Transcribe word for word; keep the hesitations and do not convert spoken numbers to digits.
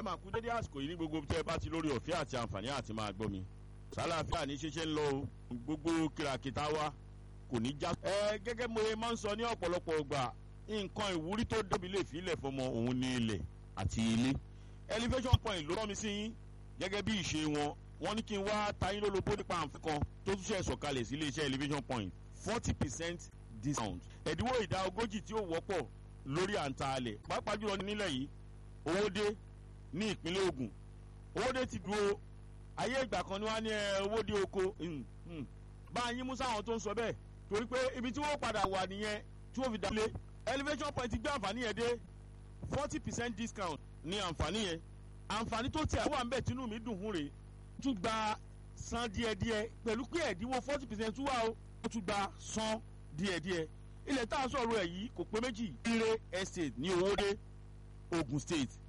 máa kú dédé àsìkò yìí ní gbogbo tẹ́ ẹ bá ti lórí ọ̀fẹ́ àti àǹfààní àti máa gbọ́ mi. sálàáfíà ní ṣeṣe ń lọ o gbogbo kìràkìtà wa kò ní já. ẹ gẹ́gẹ́ mo máa ń sọ ní ọ̀pọ̀lọpọ̀ ìgbà nǹkan ìwúrí tó débi lè fi ilẹ̀ fọmọ òun ní ilẹ̀ àti ilé. elevation point ló rán mi sí yín gẹ́gẹ́ bí ìṣe wọn wọ́n ní kí n wá tayín lólobó nípa àǹfààní kan tó tún ṣe sọ̀kalẹ̀ sí iléeṣẹ́ elevation point forty percent discount ẹ̀dínwó ìdá ogójì tí ó wọ́pọ̀ lórí àǹtaalẹ̀ pàápàá jùlọ nílẹ̀ yìí Owódé ní ìpínlẹ̀ Ògùn. Owódé ti dúró ayé ìgbà kan ní wọ́n á ní Owódé oko bá a yín mú sáwọn tó ń sọ bẹ́ẹ̀ torí pé ibi tí wọ́n padà wà nìyẹn tí wọ́n fi dá lé elevation point gbé àǹfààní yẹn dé forty percent discount ní àǹfààní yẹn àǹfààní tó tiẹ̀ wà ń bẹ̀ tínú mi dùn fún rèé tún gba san díẹ̀díẹ̀ pẹ̀lú pé ẹ̀dínwó forty percent tún wà ó ó tún gba san díẹ̀díẹ̀ ilẹ̀ tá a sọ̀rọ̀ ẹ̀ yìí kò pé méjì Ire Estate ní Owódé Ogun State